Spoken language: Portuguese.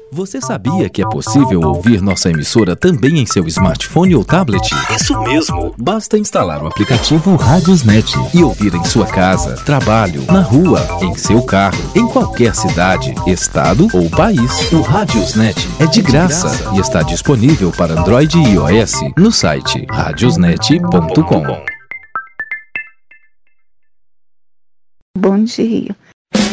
Você sabia que é possível ouvir nossa emissora também em seu smartphone ou tablet? Isso mesmo! Basta instalar o aplicativo Radiosnet e ouvir em sua casa, trabalho, na rua, em seu carro, em qualquer cidade, estado ou país. O Radiosnet é de graça e está disponível para Android e iOS no site radiosnet.com. Bom dia.